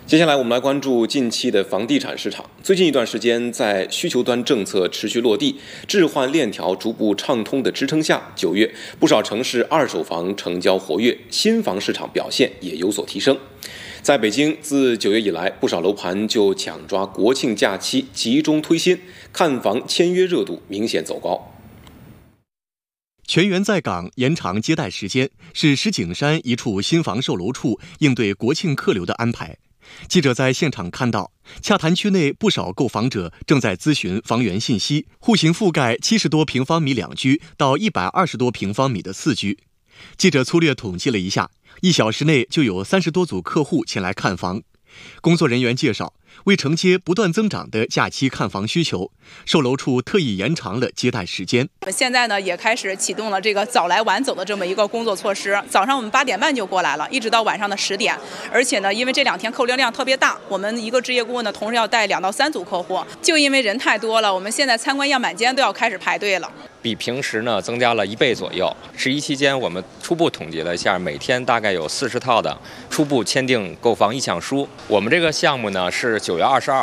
接下来我们来关注近期的房地产市场。最近一段时间，在需求端政策持续落地、置换链条逐步畅通的支撑下，9月不少城市二手房成交活跃，新房市场表现也有所提升。在北京，自9月以来，不少楼盘就抢抓国庆假期集中推新，看房签约热度明显走高。 全员在岗延长接待时间，是石景山一处新房售楼处应对国庆客流的安排。记者在现场看到，洽谈区内不少购房者正在咨询房源信息，户型覆盖70多平方米2居到120多平方米的4居。记者粗略统计了一下，1小时内就有30多组客户前来看房。工作人员介绍，为承接不断增长的假期看房需求，售楼处特意延长了接待时间。 现在呢，也开始启动了这个早来晚走的这么一个工作措施。早上我们8点半就过来了，一直到晚上的10点。而且呢，因为这2天客流量特别大，我们一个置业顾问呢，同时要带2到3组客户。就因为人太多了，我们现在参观样板间都要开始排队了。 比平时呢增加了1倍左右。11期间，我们初步统计了一下，每天大概有40套的初步签订购房意向书。我们这个项目呢是9月22